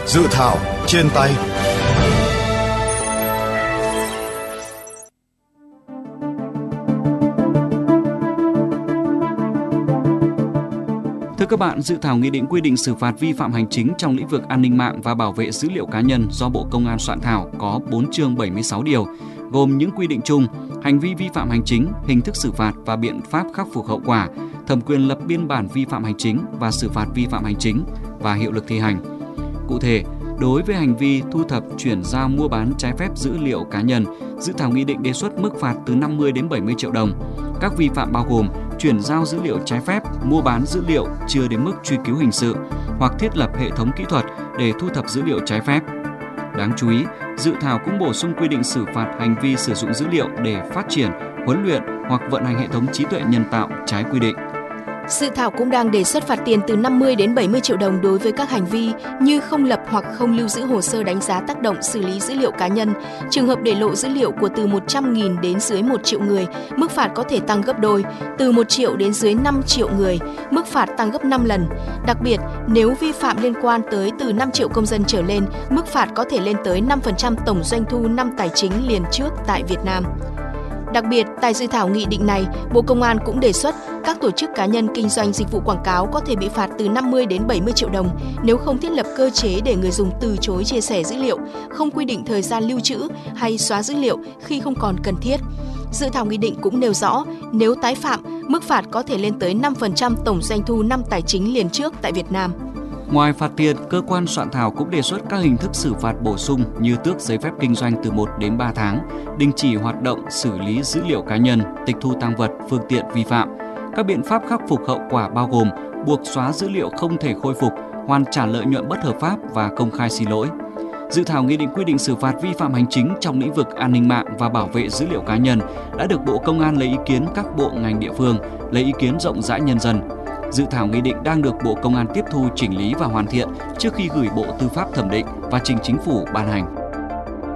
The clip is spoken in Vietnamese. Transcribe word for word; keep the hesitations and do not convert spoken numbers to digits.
Dự thảo trên tay. Thưa các bạn, dự thảo nghị định quy định xử phạt vi phạm hành chính trong lĩnh vực an ninh mạng và bảo vệ dữ liệu cá nhân do Bộ Công an soạn thảo có bốn chương bảy mươi sáu điều, gồm những quy định chung, hành vi vi phạm hành chính, hình thức xử phạt và biện pháp khắc phục hậu quả, thẩm quyền lập biên bản vi phạm hành chính và xử phạt vi phạm hành chính và hiệu lực thi hành. Cụ thể, đối với hành vi thu thập, chuyển giao, mua bán trái phép dữ liệu cá nhân, dự thảo nghị định đề xuất mức phạt từ năm mươi đến bảy mươi triệu đồng. Các vi phạm bao gồm chuyển giao dữ liệu trái phép, mua bán dữ liệu chưa đến mức truy cứu hình sự hoặc thiết lập hệ thống kỹ thuật để thu thập dữ liệu trái phép. Đáng chú ý, dự thảo cũng bổ sung quy định xử phạt hành vi sử dụng dữ liệu để phát triển, huấn luyện hoặc vận hành hệ thống trí tuệ nhân tạo trái quy định. Dự thảo cũng đang đề xuất phạt tiền từ năm mươi đến bảy mươi triệu đồng đối với các hành vi như không lập hoặc không lưu giữ hồ sơ đánh giá tác động xử lý dữ liệu cá nhân. Trường hợp để lộ dữ liệu của từ một trăm nghìn đến dưới một triệu người, mức phạt có thể tăng gấp đôi, từ một triệu đến dưới năm triệu người, mức phạt tăng gấp năm lần. Đặc biệt, nếu vi phạm liên quan tới từ năm triệu công dân trở lên, mức phạt có thể lên tới năm phần trăm tổng doanh thu năm tài chính liền trước tại Việt Nam. Đặc biệt, tại dự thảo nghị định này, Bộ Công an cũng đề xuất các tổ chức cá nhân kinh doanh dịch vụ quảng cáo có thể bị phạt từ năm mươi đến bảy mươi triệu đồng nếu không thiết lập cơ chế để người dùng từ chối chia sẻ dữ liệu, không quy định thời gian lưu trữ hay xóa dữ liệu khi không còn cần thiết. Dự thảo nghị định cũng nêu rõ, nếu tái phạm, mức phạt có thể lên tới năm phần trăm tổng doanh thu năm tài chính liền trước tại Việt Nam. Ngoài phạt tiền, cơ quan soạn thảo cũng đề xuất các hình thức xử phạt bổ sung như tước giấy phép kinh doanh từ một đến ba tháng, đình chỉ hoạt động xử lý dữ liệu cá nhân, tịch thu tang vật, phương tiện vi phạm. Các biện pháp khắc phục hậu quả bao gồm buộc xóa dữ liệu không thể khôi phục, hoàn trả lợi nhuận bất hợp pháp và công khai xin lỗi. Dự thảo nghị định quy định xử phạt vi phạm hành chính trong lĩnh vực an ninh mạng và bảo vệ dữ liệu cá nhân đã được Bộ Công an lấy ý kiến các bộ ngành địa phương, lấy ý kiến rộng rãi nhân dân. Dự thảo nghị định đang được Bộ Công an tiếp thu, chỉnh lý và hoàn thiện trước khi gửi Bộ Tư pháp thẩm định và trình Chính phủ ban hành.